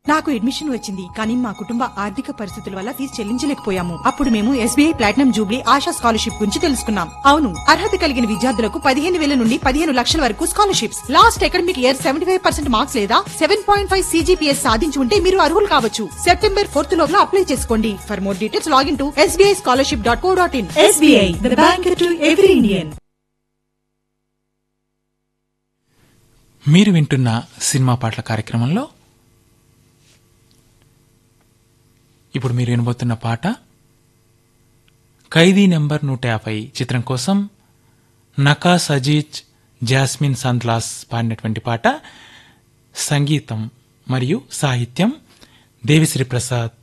నాకు అడ్మిషన్ వచ్చింది, కానీ మా కుటుంబ ఆర్థిక పరిస్థితుల వల్ల ఫీజు చెల్లించలేకపోయాము. అప్పుడు మేము SBI platinum Jubilee ASHA scholarship గురించి తెలుసుకున్నాం. అవును, అర్హత కలిగిన విద్యార్థులకు 15,000 నుండి 15 లక్షల వరకు scholarships. Last academic year 75% marks లేదా 7.5 CGPS సాధించి ఉంటే మీరు అర్హులు కావచ్చు. September 4th లోగా అప్లై చేసుకోండి. For more details login to sbischolarship.co.in. SBI, the bank to every Indian. మీరు వింటున్న సినిమా పాటల కార్యక్రమంలో ఇప్పుడు మీరు వినబోతున్న పాట ఖైదీ నెంబర్ 150 చిత్రం కోసం నకాస్ అజీజ్, జాస్మిన్ సంద్లాస్ పాడినటువంటి పాట. సంగీతం మరియు సాహిత్యం దేవిశ్రీ ప్రసాద్.